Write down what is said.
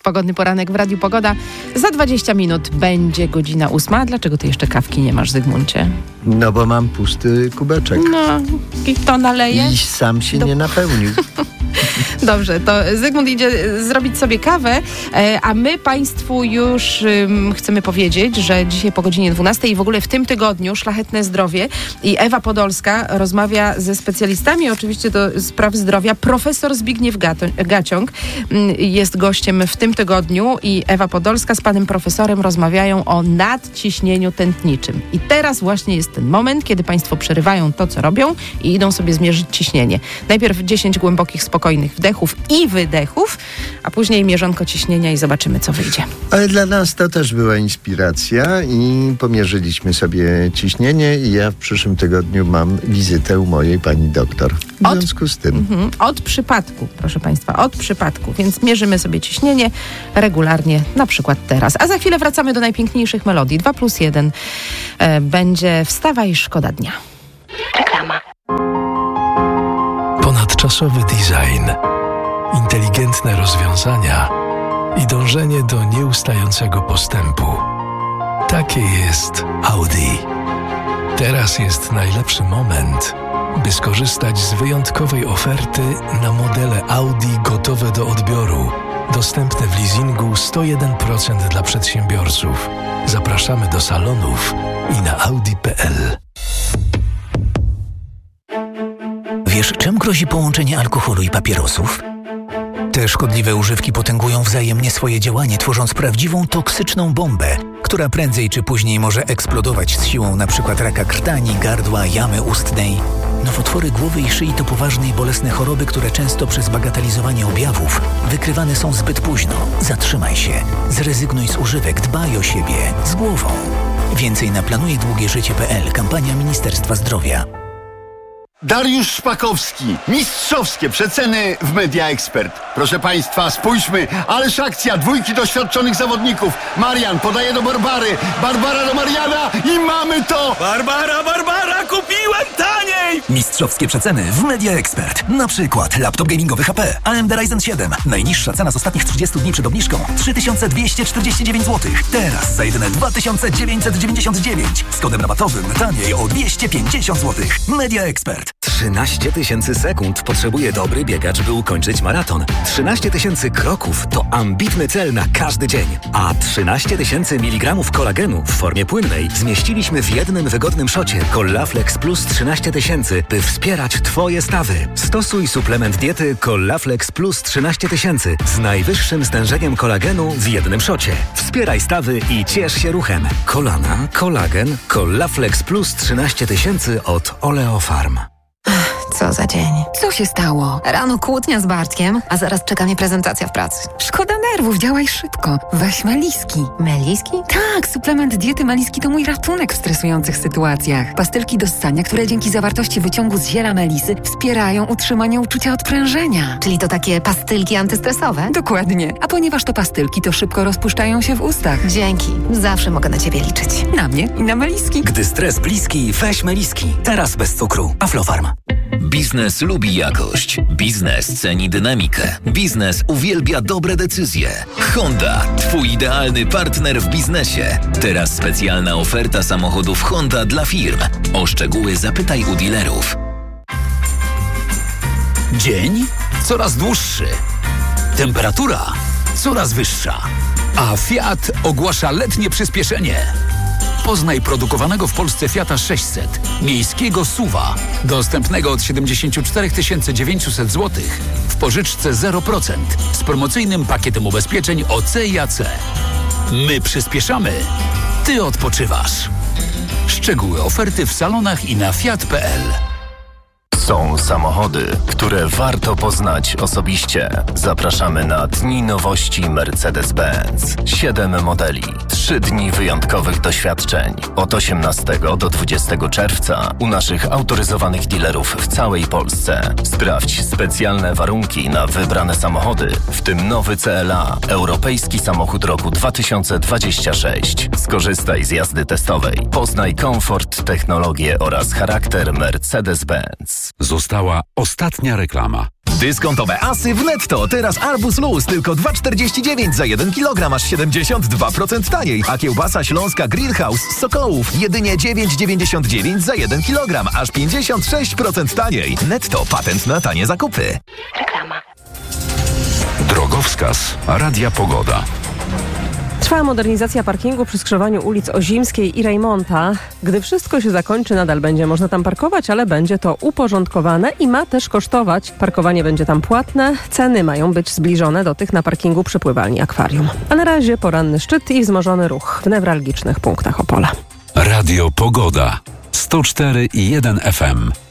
Pogodny poranek w Radiu Pogoda. Za 20 minut będzie godzina 8. A dlaczego ty jeszcze kawki nie masz, Zygmuncie? No bo mam pusty kubeczek. No i to naleje? I sam się nie napełnił. Dobrze, to Zygmunt idzie zrobić sobie kawę, a my Państwu już chcemy powiedzieć, że dzisiaj po godzinie 12 i w ogóle w tym tygodniu Szlachetne Zdrowie i Ewa Podolska rozmawia ze specjalistami oczywiście do spraw zdrowia. Profesor Zbigniew Gaciąg jest gościem w tym tygodniu i Ewa Podolska z panem profesorem rozmawiają o nadciśnieniu tętniczym. I teraz właśnie jest ten moment, kiedy Państwo przerywają to, co robią i idą sobie zmierzyć ciśnienie. Najpierw 10 głębokich, spokojnych wdechów i wydechów, a później mierzonko ciśnienia i zobaczymy, co wyjdzie. Ale dla nas to też była inspiracja i pomierzyliśmy sobie ciśnienie i ja w przyszłym tygodniu mam wizytę u mojej pani doktor. W związku z tym. Od przypadku, proszę Państwa, od przypadku. Więc mierzymy sobie ciśnienie regularnie, na przykład teraz. A za chwilę wracamy do najpiękniejszych melodii. 2+1 będzie Wstawaj, szkoda dnia. Reklama. Ponadczasowy design, inteligentne rozwiązania i dążenie do nieustającego postępu. Takie jest Audi. Teraz jest najlepszy moment, by skorzystać z wyjątkowej oferty na modele Audi gotowe do odbioru. Dostępne w leasingu 101% dla przedsiębiorców. Zapraszamy do salonów i na audi.pl. Wiesz, czym grozi połączenie alkoholu i papierosów? Te szkodliwe używki potęgują wzajemnie swoje działanie, tworząc prawdziwą toksyczną bombę, która prędzej czy później może eksplodować z siłą np. raka krtani, gardła, jamy ustnej. Nowotwory głowy i szyi to poważne i bolesne choroby, które często przez bagatelizowanie objawów wykrywane są zbyt późno. Zatrzymaj się, zrezygnuj z używek, dbaj o siebie, z głową. Więcej na planujedługieżycie.pl, kampania Ministerstwa Zdrowia. Dariusz Szpakowski. Mistrzowskie przeceny w Media Expert. Proszę Państwa, spójrzmy. Ależ akcja. Dwójki doświadczonych zawodników. Marian podaje do Barbary. Barbara do Mariana i mamy to! Barbara, kupiłem taniej! Mistrzowskie przeceny w Media Expert. Na przykład laptop gamingowy HP AMD Ryzen 7. Najniższa cena z ostatnich 30 dni przed obniżką 3249 zł. Teraz za jedyne 2999. Z kodem rabatowym taniej o 250 zł. Media Expert. 13 000 sekund potrzebuje dobry biegacz, by ukończyć maraton. 13 000 kroków to ambitny cel na każdy dzień. A 13 000 mg kolagenu w formie płynnej zmieściliśmy w jednym wygodnym szocie Collaflex Plus 13 000, by wspierać Twoje stawy. Stosuj suplement diety Collaflex Plus 13 000 z najwyższym stężeniem kolagenu w jednym szocie. Wspieraj stawy i ciesz się ruchem. Kolana, kolagen, Collaflex Plus 13 000 od Oleofarm. Co za dzień. Co się stało? Rano kłótnia z Bartkiem, a zaraz czeka mnie prezentacja w pracy. Szkoda nerwów, działaj szybko. Weź Meliski. Meliski? Tak, suplement diety Meliski to mój ratunek w stresujących sytuacjach. Pastylki do ssania, które dzięki zawartości wyciągu z ziela melisy wspierają utrzymanie uczucia odprężenia. Czyli to takie pastylki antystresowe? Dokładnie. A ponieważ to pastylki, to szybko rozpuszczają się w ustach. Dzięki. Zawsze mogę na Ciebie liczyć. Na mnie i na Meliski. Gdy stres bliski, weź Meliski. Teraz bez cukru. Aflofarm. Biznes lubi jakość. Biznes ceni dynamikę. Biznes uwielbia dobre decyzje. Honda, Twój idealny partner w biznesie. Teraz specjalna oferta samochodów Honda dla firm. O szczegóły zapytaj u dealerów. Dzień coraz dłuższy. Temperatura coraz wyższa. A Fiat ogłasza letnie przyspieszenie. Poznaj produkowanego w Polsce Fiata 600, miejskiego SUV-a, dostępnego od 74 900 zł, w pożyczce 0%, z promocyjnym pakietem ubezpieczeń OC i AC. My przyspieszamy, Ty odpoczywasz. Szczegóły oferty w salonach i na fiat.pl. Są samochody, które warto poznać osobiście. Zapraszamy na Dni Nowości Mercedes-Benz. 7 modeli, 3 dni wyjątkowych doświadczeń. Od 18 do 20 czerwca u naszych autoryzowanych dealerów w całej Polsce. Sprawdź specjalne warunki na wybrane samochody, w tym nowy CLA, europejski samochód roku 2026. Skorzystaj z jazdy testowej. Poznaj komfort, technologię oraz charakter Mercedes-Benz. Została ostatnia reklama. Dyskontowe asy w Netto. Teraz arbuz luz tylko 2,49 za 1 kg, aż 72% taniej. A kiełbasa śląska Grillhouse z Sokołów jedynie 9,99 za 1 kg, aż 56% taniej. Netto, patent na tanie zakupy. Reklama. Drogowskaz Radia Pogoda. Trwa modernizacja parkingu przy skrzyżowaniu ulic Ozimskiej i Rejmonta. Gdy wszystko się zakończy, nadal będzie można tam parkować, ale będzie to uporządkowane i ma też kosztować. Parkowanie będzie tam płatne, ceny mają być zbliżone do tych na parkingu przy pływalni Akwarium. A na razie poranny szczyt i wzmożony ruch w newralgicznych punktach Opola. Radio Pogoda 104,1 FM.